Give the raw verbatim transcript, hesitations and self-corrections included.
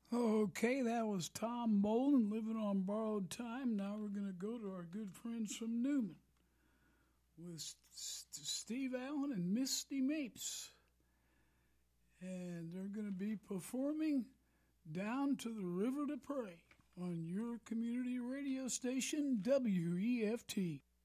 Okay, that was Tom Bolin, Living on Borrowed Time. Now we're going to go to our good friends from Newman with St- Steve Allen and Misty Mapes. And they're going to be performing Down to the River to Pray on your community radio station, W E F T.